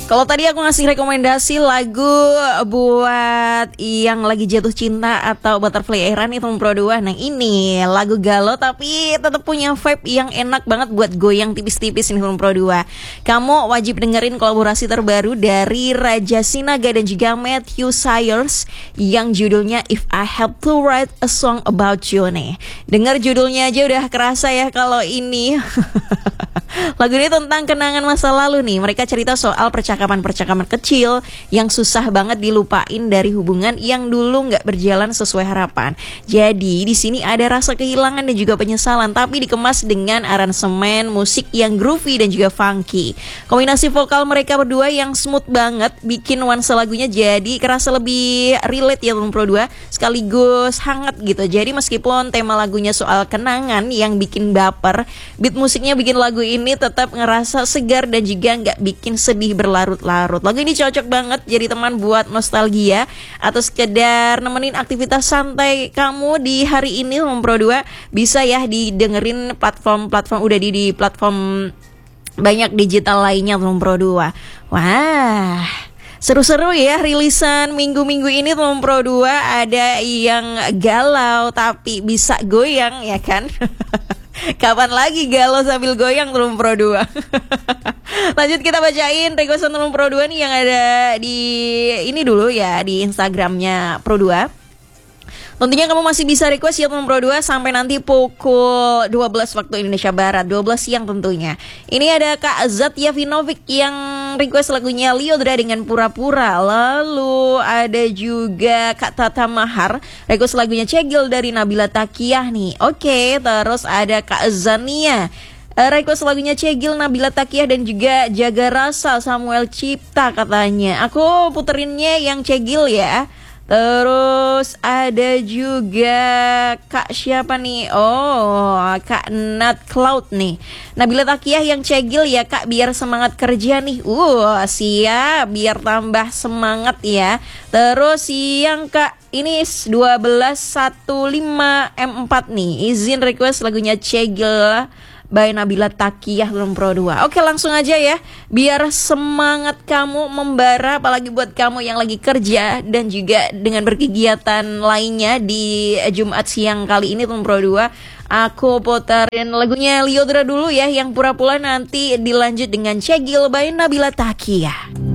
Kalau tadi aku ngasih rekomendasi lagu buat yang lagi jatuh cinta atau Butterfly Era nih teman Pro 2. Nah ini lagu galau tapi tetap punya vibe yang enak banget buat goyang tipis-tipis nih teman Pro 2. Kamu wajib dengerin kolaborasi terbaru dari Raja Sinaga dan juga Matthew Sayers yang judulnya If I Have to Write a Song About You nih. Dengar judulnya aja udah kerasa ya kalau ini lagu ini tentang kenangan masa lalu nih. Mereka cerita soal percakapan-percakapan kecil yang susah banget dilupain dari hubungan yang dulu nggak berjalan sesuai harapan. Jadi di sini ada rasa kehilangan dan juga penyesalan, tapi dikemas dengan aransemen musik yang groovy dan juga funky. Kombinasi vokal mereka berdua yang smooth banget bikin nuansa lagunya jadi kerasa lebih relate ya teman Pro 2, sekaligus hangat gitu. Jadi meskipun tema lagunya soal kenangan yang bikin baper, beat musiknya bikin lagu ini tetap ngerasa segar dan juga nggak bikin sedih berlarut-larut. Lagu ini cocok banget jadi teman buat nostalgia atau sekedar nemenin aktivitas santai kamu di hari ini. Pro 2 bisa ya didengerin platform-platform udah di platform banyak digital lainnya Pro 2. Wah, seru-seru ya rilisan minggu-minggu ini teman Pro 2. Ada yang galau tapi bisa goyang ya kan. Kapan lagi galau sambil goyang Tulung Pro 2. Lanjut kita bacain requestan Tulung Pro 2 nih yang ada di ini dulu ya, di Instagramnya Pro 2. Tentunya kamu masih bisa request ya teman Pro 2 sampai nanti pukul 12 waktu Indonesia Barat, 12 siang tentunya. Ini ada Kak Zatya Vinovic yang request lagunya Liodra dengan Pura-Pura. Lalu ada juga Kak Tata Mahar request lagunya Cegil dari Nabila Takiyah nih. Oke, terus ada Kak Zania request lagunya Cegil, Nabila Takiyah dan juga Jaga Rasa Samuel Cipta katanya. Aku puterinnya yang Cegil ya. Terus ada juga Kak siapa nih? Oh, Kak Nat Cloud nih. Nabila Takiyah yang Cegil ya Kak, biar semangat kerja nih. Siap, biar tambah semangat ya. Terus yang Kak ini 1215M4 nih, izin request lagunya Cegil by Nabila Takiyah Tulung Pro 2. Oke, langsung aja ya, biar semangat kamu membara, apalagi buat kamu yang lagi kerja dan juga dengan berkegiatan lainnya di Jumat siang kali ini Tulung Pro 2. Aku puterin lagunya Liodra dulu ya, yang Pura-Pura, nanti dilanjut dengan Cegil by Nabila Takiyah.